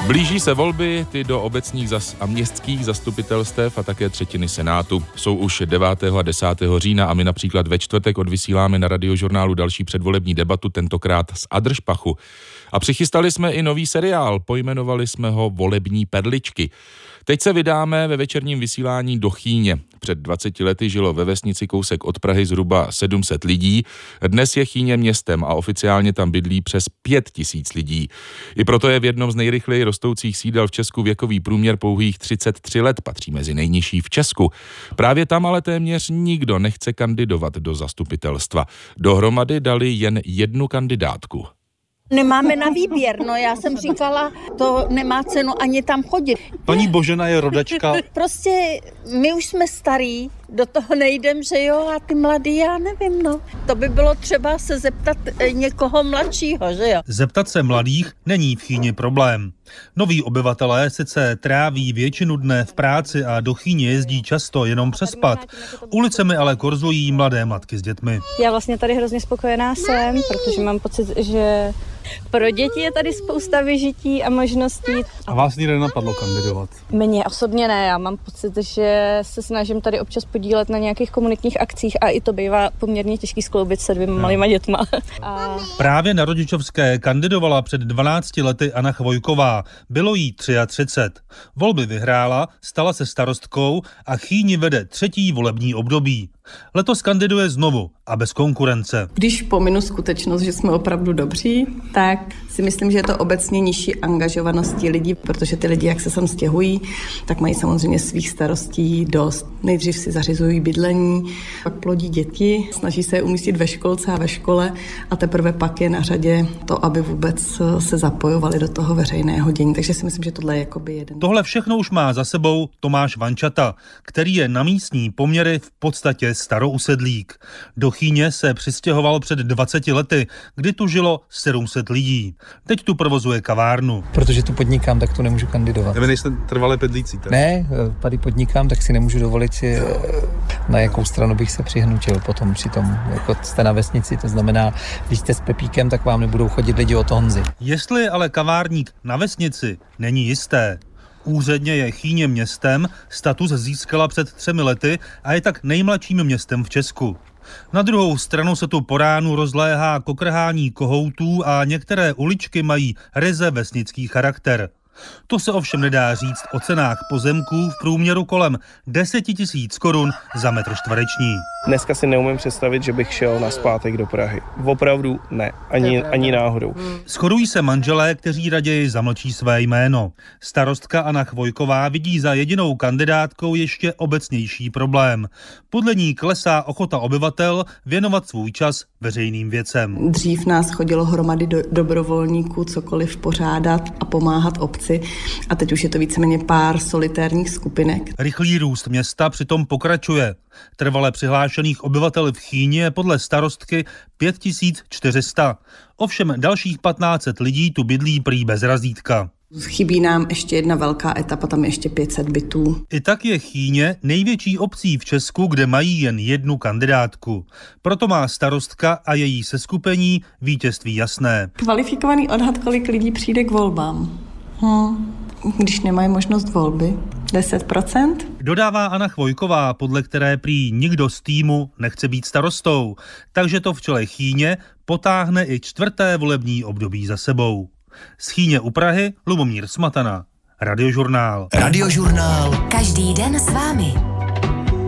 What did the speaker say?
Blíží se volby, ty do obecních a městských zastupitelstev a také třetiny Senátu. Jsou už 9. a 10. října a my například ve čtvrtek odvysíláme na Radiožurnálu další předvolební debatu, tentokrát z Adršpachu. A přichystali jsme i nový seriál, pojmenovali jsme ho Volební perličky. Teď se vydáme ve večerním vysílání do Chýně. Před 20 lety žilo ve vesnici kousek od Prahy zhruba 700 lidí. Dnes je Chýně městem a oficiálně tam bydlí přes 5000 lidí. I proto je v jednom z nejrychleji rostoucích sídel v Česku věkový průměr pouhých 33 let, patří mezi nejnižší v Česku. Právě tam ale téměř nikdo nechce kandidovat do zastupitelstva. Dohromady dali jen jednu kandidátku. Nemáme na výběr, no já jsem říkala, to nemá cenu ani tam chodit. Paní Božena je rodačka. Prostě my už jsme starý, do toho nejdem, že jo, a ty mladý, já nevím, no. To by bylo třeba se zeptat někoho mladšího, že jo. Zeptat se mladých není v Chýni problém. Noví obyvatelé sice tráví většinu dne v práci a do Chýně jezdí často jenom přespat. Ulicemi ale korzují mladé matky s dětmi. Já vlastně tady hrozně spokojená jsem, protože mám pocit, že pro děti je tady spousta vyžití a možností. A vás nikdy nenapadlo kandidovat? Mně osobně ne, já mám pocit, že se snažím tady občas podílet na nějakých komunitních akcích a i to bývá poměrně těžký skloubit se 2 malýma dětma. Právě na rodičovské kandidovala před 12 lety Anna Chvojková. Bylo jí 33. Volby vyhrála, stala se starostkou a Chýni vede 3. volební období. Letos kandiduje znovu a bez konkurence. Když pominu skutečnost, že jsme opravdu dobří, tak si myslím, že je to obecně nižší angažovanosti lidí, protože ty lidi, jak se sem stěhují, tak mají samozřejmě svých starostí dost. Nejdřív si zařizují bydlení, pak plodí děti, snaží se je umístit ve školce a ve škole a teprve pak je na řadě to, aby vůbec se zapojovali do toho veřejného dění. Takže si myslím, že tohle je jakoby jeden. Tohle všechno už má za sebou Tomáš Vančata, který je na místní poměry v podstatě starousedlík. Do Chýně se přistěhoval před 20 lety, kdy tu žilo 700 lidí. Teď tu provozuje kavárnu. Protože tu podnikám, tak tu nemůžu kandidovat. Vy nejste trvalé bydlící? Tak? Ne, tady podnikám, tak si nemůžu dovolit, na jakou stranu bych se přihnutil potom přitom. Jako jste na vesnici, to znamená, když jste s Pepíkem, tak vám nebudou chodit lidi od Honzy. Jestli je ale kavárník na vesnici, není jisté. Úředně je Chýně městem, status získala před 3 lety a je tak nejmladším městem v Česku. Na druhou stranu se tu po ránu rozléhá kokrhání kohoutů a některé uličky mají ryze vesnický charakter. To se ovšem nedá říct o cenách pozemků v průměru kolem 10 000 korun za metr čtvereční. Dneska si neumím představit, že bych šel nazpátek do Prahy. Opravdu ne, ani náhodou. Shodují se manželé, kteří raději zamlčí své jméno. Starostka Anna Chvojková vidí za jedinou kandidátkou ještě obecnější problém. Podle ní klesá ochota obyvatel věnovat svůj čas veřejným věcem. Dřív nás chodilo hromady dobrovolníků cokoliv pořádat a pomáhat obci a teď už je to víceméně pár solitérních skupinek. Rychlý růst města přitom pokračuje. Trvale přihlášených obyvatel v Chýni je podle starostky 5400. Ovšem dalších 1500 lidí tu bydlí prý bez razítka. Chybí nám ještě jedna velká etapa, tam je ještě 500 bytů. I tak je Chýně největší obcí v Česku, kde mají jen jednu kandidátku. Proto má starostka a její seskupení vítězství jasné. Kvalifikovaný odhad, kolik lidí přijde k volbám. Když nemají možnost volby, 10%. Dodává Anna Chvojková, podle které prý nikdo z týmu nechce být starostou. Takže to v čele Chýně potáhne i 4. volební období za sebou. Z Chýně u Prahy Lubomír Smatana, Radiožurnál. Radiožurnál. Každý den s vámi.